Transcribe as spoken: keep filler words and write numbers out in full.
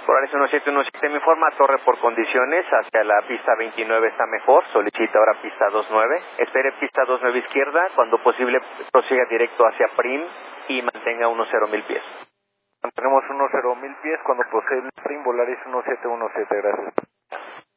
Polaris uno siete uno siete, me informa torre por condiciones, hacia la pista veintinueve está mejor, solicita ahora pista veintinueve, espere pista veintinueve izquierda, cuando posible prosiga directo hacia Prim y mantenga uno cero mil pies. Mantenemos uno cero mil pies, cuando posee el Prim, Volaris uno siete uno siete, gracias.